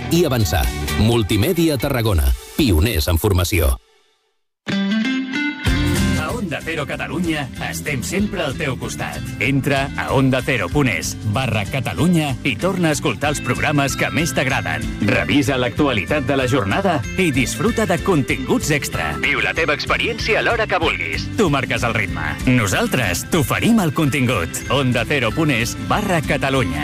i avançar. Multimèdia Tarragona. Pioners en formació. A Onda Cero Catalunya estem sempre al teu costat. Entra a ondacero.es/Catalunya i torna a escoltar els programes que més t'agraden. Revisa l'actualitat de la jornada i disfruta de continguts extra. Viu la teva experiència a l'hora que vulguis. Tu marques el ritme. Nosaltres t'oferim el contingut. ondacero.es/Catalunya.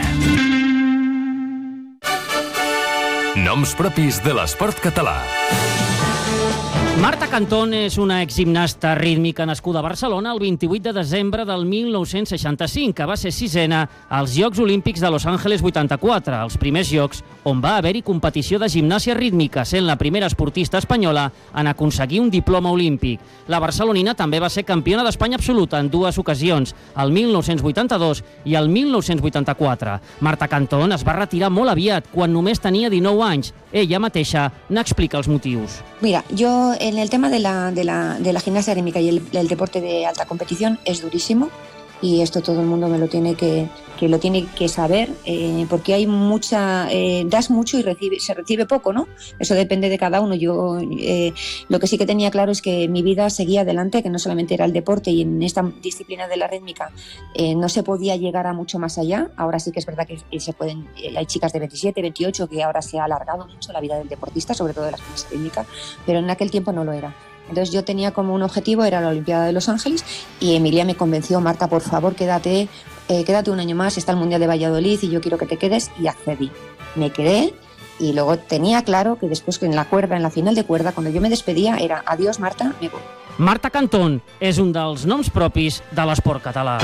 Noms propis de l'esport català. Marta Cantón és una exgimnasta rítmica nascuda a Barcelona el 28 de desembre del 1965, que va ser sisena als Jocs Olímpics de Los Angeles 84, els primers jocs on va haver-hi competició de gimnàsia rítmica, sent la primera esportista espanyola en aconseguir un diploma olímpic. La barcelonina també va ser campiona d'Espanya absoluta en dues ocasions, el 1982 i el 1984. Marta Cantón es va retirar molt aviat, quan només tenia 19 anys. Ella mateixa n'explica els motius. Mira, yo en el tema de la gimnasia rítmica y el deporte de alta competición es durísimo, y esto todo el mundo me lo tiene que saber, porque hay mucha, das mucho y se recibe poco, ¿no? Eso depende de cada uno. Yo lo que sí que tenía claro es que mi vida seguía adelante, que no solamente era el deporte, y en esta disciplina de la rítmica no se podía llegar a mucho más allá. Ahora sí que es verdad que hay chicas de 27, 28, que ahora se ha alargado mucho la vida del deportista, sobre todo de la gimnasia rítmica, pero en aquel tiempo no lo era. Entonces yo tenía como un objetivo, era la Olimpiada de Los Ángeles, y Emilia me convenció: Marta, por favor, quédate un año más, está el Mundial de Valladolid y yo quiero que te quedes, y accedí. Me quedé, y luego tenía claro que después, en la final de cuerda, cuando yo me despedía, era adiós, Marta, me voy. Marta Cantón és un dels noms propis de l'esport català.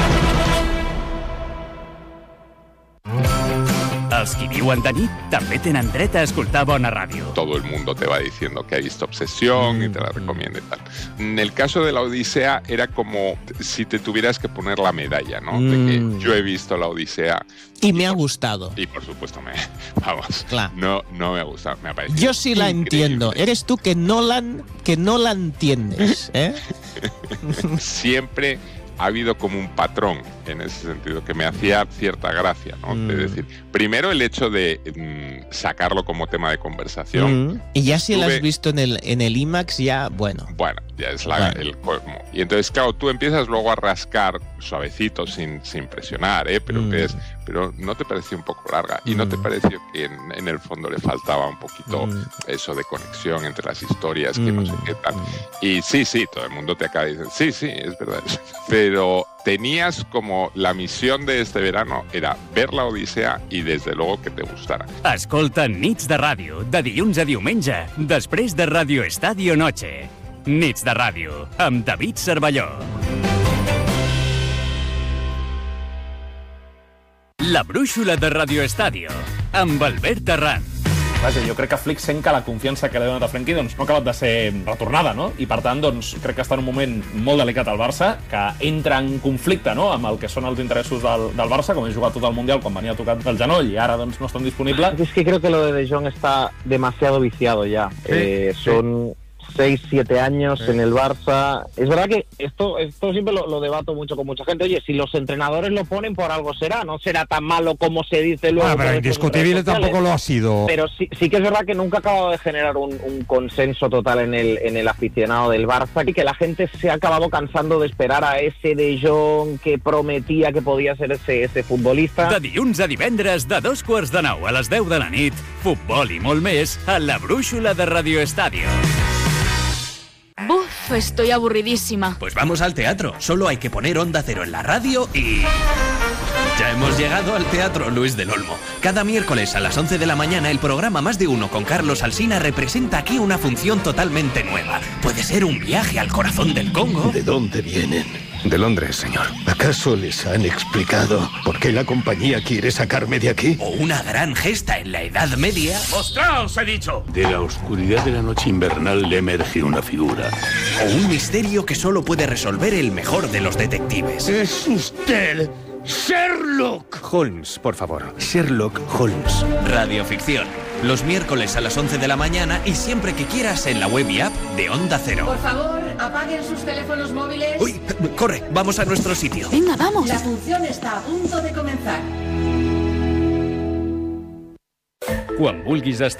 Els qui viuen de nit també tenen dret a escoltar bona ràdio. Todo el mundo te va diciendo que ha visto Obsesión y te la recomienda y tal. En el caso de la Odisea era como si te tuvieras que poner la medalla, ¿no? De que yo he visto la Odisea. Y me ha gustado. Y por supuesto vamos, claro. No me ha gustado, me ha parecido Yo sí la increíble. entiendo. Eres tú que no la entiendes, ¿eh? Siempre ha habido como un patrón en ese sentido que me hacía cierta gracia, ¿no? Es decir, primero el hecho de sacarlo como tema de conversación. Y ya si lo has visto en el IMAX, ya, bueno. Bueno, ya es el colmo. Y entonces, claro, tú empiezas luego a rascar suavecito, sin presionar, pero ¿no te pareció un poco larga? ¿Y no te pareció que en el fondo le faltaba un poquito eso de conexión entre las historias, que no sé qué tal? Y sí, todo el mundo te acaba diciendo, sí, es verdad. Pero tenías como la misión de este verano era ver la Odisea i desde luego que te gustara. Escolta Nits de Ràdio, de dilluns a diumenge, després de Radio Estadio Noche. Nits de Ràdio, amb David Cervelló. La brúixola de Radio Estadio, amb Albert Terran. Vaja, jo crec que Flick sent que la confiança que li ha donat a Frenkie no ha acabat de ser retornada, no? I per tant, crec que està en un moment molt delicat al Barça, que entra en conflicte, no?, amb el que són els interessos del Barça, com he jugat tot el Mundial quan venia tocat el genoll i ara no estan disponibles. Es que creo que lo de Jong está demasiado viciado ya. Son 6-7 años en el Barça. Es verdad que esto siempre lo debato mucho con mucha gente. Oye, si los entrenadores lo ponen, por algo será. No será tan malo como se dice luego. Pero indiscutible tampoco lo ha sido. Pero sí que es verdad que nunca ha acabado de generar un consenso total en el aficionado del Barça, y que la gente se ha acabado cansando de esperar a ese De Jong que prometía que podía ser ese futbolista. De dilluns a divendres, de 8:45 a les 10 de la nit, futbol i molt més a la brúixola de Radio Estadio. Buf, estoy aburridísima. Pues vamos al teatro. Solo hay que poner Onda Cero en la radio y... Ya hemos llegado al Teatro Luis del Olmo. Cada miércoles a las 11 de la mañana el programa Más de Uno con Carlos Alsina representa aquí una función totalmente nueva. Puede ser un viaje al corazón del Congo. ¿De dónde vienen? De Londres, señor. ¿Acaso les han explicado por qué la compañía quiere sacarme de aquí? O una gran gesta en la Edad Media. ¡Mostraos, he dicho! De la oscuridad de la noche invernal le emerge una figura. O un misterio que solo puede resolver el mejor de los detectives. ¡Es usted! ¡Sherlock! Holmes, por favor. Sherlock Holmes. Radioficción. Los miércoles a las 11 de la mañana y siempre que quieras en la web y app de Onda Cero. Por favor, apaguen sus teléfonos móviles. Uy, corre, vamos a nuestro sitio. Venga, vamos. La función está a punto de comenzar. Quan vulguis estar